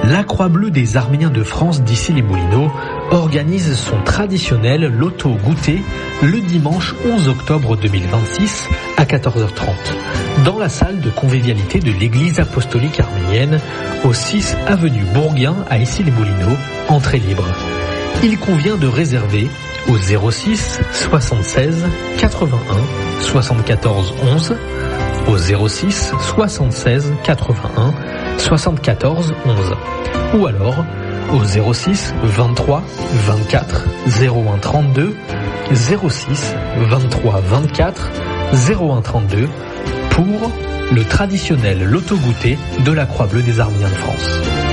La Croix-Bleue des Arméniens de France d'Issy-les-Moulineaux organise son traditionnel loto goûter le dimanche 11 octobre 2026 à 14h30 dans la salle de convivialité de l'église apostolique arménienne au 6 avenue Bourguin à Issy-les-Moulineaux, entrée libre. Il convient de réserver au 06 76 81 74 11 au 06 76 81 74 11 ou alors au 06 23 24 01 32 06 23 24 01 32 pour le traditionnel loto goûter de la Croix-Bleue des Arméniens de France.